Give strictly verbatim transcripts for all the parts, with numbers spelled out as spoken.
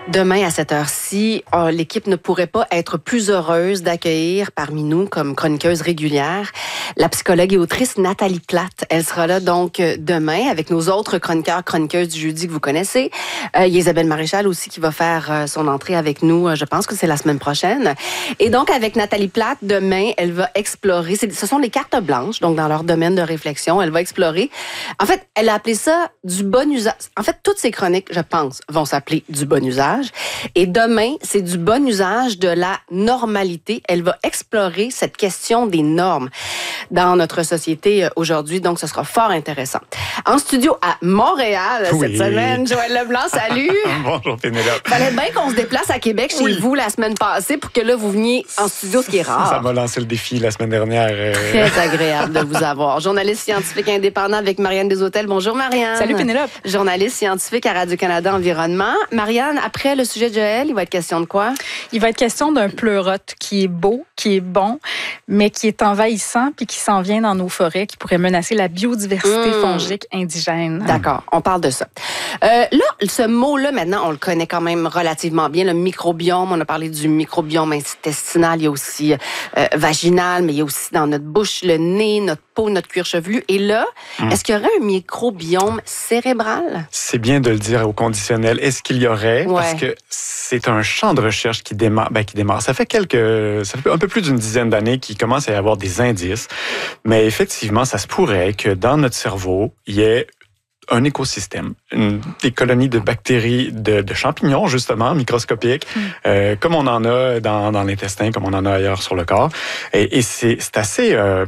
Demain, à cette heure-ci, oh, l'équipe ne pourrait pas être plus heureuse d'accueillir parmi nous, comme chroniqueuse régulière, la psychologue et autrice Nathalie Plate. Elle sera là donc demain avec nos autres chroniqueurs, chroniqueuses du jeudi que vous connaissez. Euh, il y a Isabelle Maréchal aussi qui va faire euh, son entrée avec nous, euh, je pense que c'est la semaine prochaine. Et donc, avec Nathalie Plate, demain, elle va explorer, c'est, ce sont les cartes blanches, donc dans leur domaine de réflexion, elle va explorer. En fait, elle a appelé ça du bon usage. En fait, toutes ces chroniques, je pense, vont s'appeler du bon usage. Et demain, c'est du bon usage de la normalité. Elle va explorer cette question des normes dans notre société aujourd'hui. Donc, ce sera fort intéressant. En studio à Montréal, oui. Cette semaine, Joël Leblanc, salut. Bonjour, Pénélope. Fallait bien qu'on se déplace à Québec chez oui. vous la semaine passée pour que là, vous veniez en studio, ce qui est rare. Ça m'a lancé le défi la semaine dernière. Très agréable de vous avoir. Journaliste scientifique indépendant avec Marianne Desautels. Bonjour, Marianne. Salut, Pénélope. Journaliste scientifique à Radio-Canada Environnement. Marianne, après Après le sujet de Joël, il va être question de quoi? Il va être question d'un pleurote qui est beau, qui est bon, mais qui est envahissant puis qui s'en vient dans nos forêts, qui pourrait menacer la biodiversité mmh. fongique indigène. D'accord, on parle de ça. Euh, là, ce mot-là, maintenant, on le connaît quand même relativement bien, le microbiome. On a parlé du microbiome intestinal, il y a aussi euh, vaginal, mais il y a aussi dans notre bouche, le nez, notre peau, notre cuir chevelu. Et là, mmh. est-ce qu'il y aurait un microbiome cérébral? C'est bien de le dire au conditionnel. Est-ce qu'il y aurait? Ouais. Parce que c'est un champ de recherche qui démarre, ben, qui démarre. Ça fait quelques, ça fait un peu plus d'une dizaine d'années qu'il commence à y avoir des indices. Mais effectivement, ça se pourrait que dans notre cerveau, il y ait un écosystème, une, des colonies de bactéries, de, de champignons, justement, microscopiques, mm. euh, comme on en a dans, dans l'intestin, comme on en a ailleurs sur le corps. Et, et c'est, c'est assez... Euh,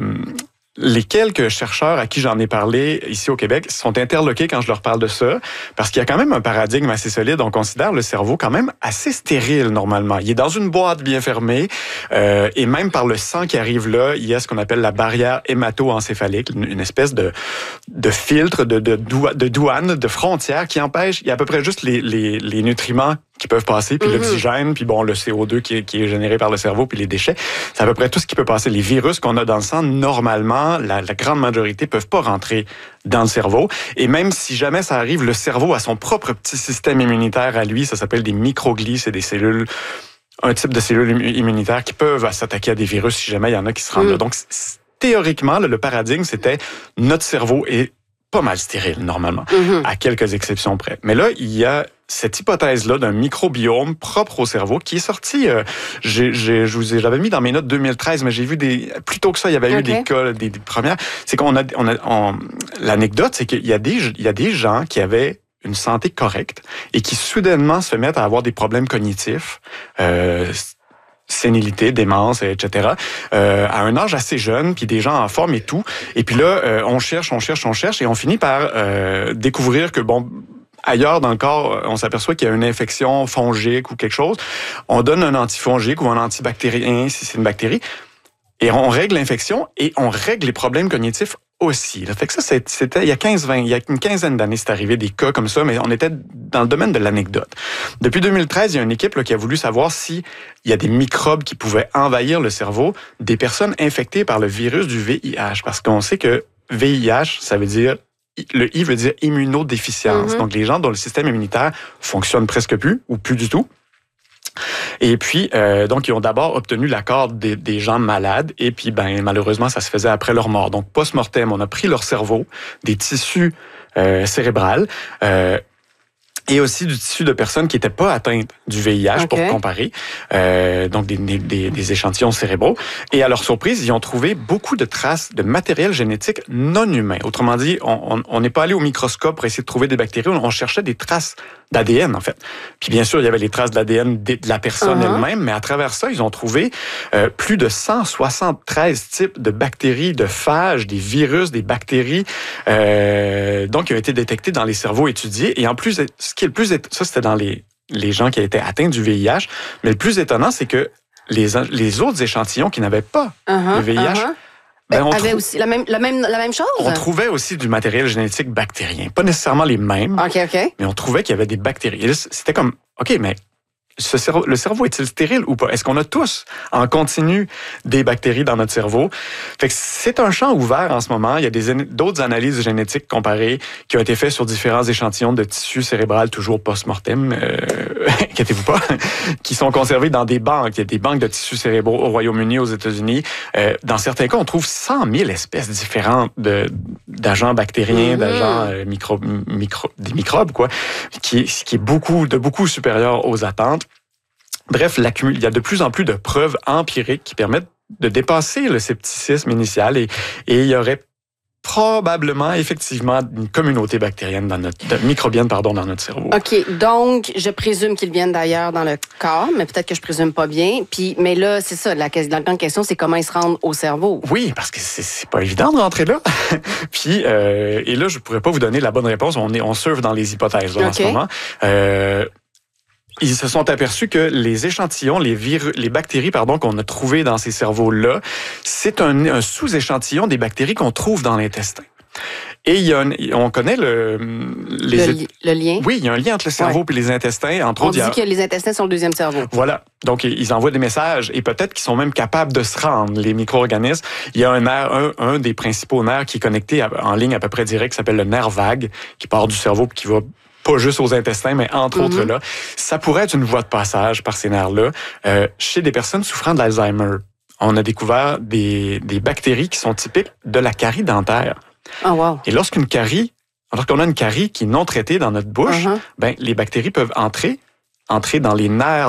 Les quelques chercheurs à qui j'en ai parlé ici au Québec sont interloqués quand je leur parle de ça, parce qu'il y a quand même un paradigme assez solide. On considère le cerveau quand même assez stérile normalement. Il est dans une boîte bien fermée, euh, et même par le sang qui arrive là, il y a ce qu'on appelle la barrière hémato-encéphalique, une, une espèce de, de filtre, de, de, de douane, de frontière qui empêche, il y a à peu près juste les, les, les nutriments qui peuvent passer, puis mm-hmm. l'oxygène, puis bon, le C O deux qui est, qui est généré par le cerveau, puis les déchets. C'est à peu près tout ce qui peut passer. Les virus qu'on a dans le sang, normalement, la, la grande majorité peuvent pas rentrer dans le cerveau. Et même si jamais ça arrive, le cerveau a son propre petit système immunitaire à lui. Ça s'appelle des microglies, c'est des cellules, un type de cellules immunitaires qui peuvent s'attaquer à des virus si jamais il y en a qui se rendent mm. là. Donc, théoriquement, le paradigme, c'était notre cerveau est pas mal stérile, normalement, mm-hmm. à quelques exceptions près. Mais là, il y a cette hypothèse-là d'un microbiome propre au cerveau qui est sortie, euh, j'ai, j'ai, je vous ai, j'avais mis dans mes notes deux mille treize, mais j'ai vu des, plus tôt que ça, il y avait okay. eu des cas, des, des premières. C'est qu'on a, on a, on, l'anecdote, c'est qu'il y a des, il y a des gens qui avaient une santé correcte et qui soudainement se mettent à avoir des problèmes cognitifs, euh, sénilité, démence, et cetera, euh, à un âge assez jeune, puis des gens en forme et tout. Et puis là, euh, on cherche, on cherche, on cherche, et on finit par euh, découvrir que, bon, ailleurs dans le corps, on s'aperçoit qu'il y a une infection fongique ou quelque chose. On donne un antifongique ou un antibactérien, si c'est une bactérie, et on règle l'infection et on règle les problèmes cognitifs aussi. Fait que ça, c'était il y a quinze vingt, il y a une quinzaine d'années, c'est arrivé des cas comme ça, mais on était dans le domaine de l'anecdote. Depuis deux mille treize, il y a une équipe là, qui a voulu savoir s'il y a des microbes qui pouvaient envahir le cerveau des personnes infectées par le virus du V I H. Parce qu'on sait que V I H, ça veut dire le I veut dire immunodéficience. Mm-hmm. Donc, les gens dont le système immunitaire fonctionne presque plus ou plus du tout. Et puis, euh, donc, ils ont d'abord obtenu l'accord des, des gens malades. Et puis, ben, malheureusement, ça se faisait après leur mort. Donc, post-mortem, on a pris leur cerveau, des tissus euh, cérébrales, euh, et aussi du tissu de personnes qui n'étaient pas atteintes du V I H, okay. pour comparer, euh, donc des, des, des échantillons cérébraux. Et à leur surprise, ils ont trouvé beaucoup de traces de matériel génétique non humain. Autrement dit, on n'est pas allé au microscope pour essayer de trouver des bactéries, on cherchait des traces d'A D N, en fait. Puis bien sûr, il y avait les traces de l'A D N de la personne uh-huh. elle-même, mais à travers ça, ils ont trouvé euh, plus de cent soixante-treize types de bactéries, de phages, des virus, des bactéries, euh, donc qui ont été détectés dans les cerveaux étudiés. Et en plus, ce qui est le plus... Ça, c'était dans les, les gens qui étaient atteints du V I H. Mais le plus étonnant, c'est que les, les autres échantillons qui n'avaient pas uh-huh, le V I H... Uh-huh. Ben, on avait trou... aussi la même, la, même, la même chose? On trouvait aussi du matériel génétique bactérien. Pas nécessairement les mêmes, OK, OK. mais on trouvait qu'il y avait des bactéries. Et là, c'était comme, OK, mais ce cerveau, le cerveau est-il stérile ou pas? Est-ce qu'on a tous en continu des bactéries dans notre cerveau? Fait que c'est un champ ouvert en ce moment. Il y a des, d'autres analyses génétiques comparées qui ont été faites sur différents échantillons de tissu cérébral, toujours post-mortem, euh, inquiétez-vous pas, qui sont conservés dans des banques. Il y a des banques de tissus cérébraux au Royaume-Uni, aux États-Unis. Euh, dans certains cas, on trouve cent mille espèces différentes de, d'agents bactériens, mm-hmm. d'agents euh, micro, micro, des microbes, quoi, qui, qui est beaucoup, de beaucoup supérieur aux attentes. Bref, il y a de plus en plus de preuves empiriques qui permettent de dépasser le scepticisme initial et, et il y aurait probablement, effectivement, une communauté bactérienne dans notre, microbienne, pardon, dans notre cerveau. OK. Donc, je présume qu'ils viennent d'ailleurs dans le corps, mais peut-être que je présume pas bien. Puis, mais là, c'est ça, la, la grande question, c'est comment ils se rendent au cerveau. Oui, parce que c'est, c'est pas évident de rentrer là. Puis, euh, et là, je pourrais pas vous donner la bonne réponse. On est, on surfe dans les hypothèses, là, okay. en ce moment. Euh, Ils se sont aperçus que les échantillons, les, virus, les bactéries pardon, qu'on a trouvées dans ces cerveaux-là, c'est un, un sous-échantillon des bactéries qu'on trouve dans l'intestin. Et il y a un, on connaît le... Les, le, li- le lien? Oui, il y a un lien entre le cerveau et ouais. les intestins. Entre on autres, dit il y a... que les intestins sont le deuxième cerveau. Voilà. Donc, ils envoient des messages et peut-être qu'ils sont même capables de se rendre, les micro-organismes. Il y a un nerf, un, un des principaux nerfs qui est connecté à, en ligne à peu près direct, qui s'appelle le nerf vague, qui part du cerveau et qui va pas juste aux intestins, mais entre mm-hmm. autres là. Ça pourrait être une voie de passage par ces nerfs-là euh, chez des personnes souffrant de l'Alzheimer. On a découvert des, des bactéries qui sont typiques de la carie dentaire. Oh, wow. Et lorsqu'une carie, lorsqu'on a une carie qui est non traitée dans notre bouche, uh-huh. ben, les bactéries peuvent entrer, entrer dans les nerfs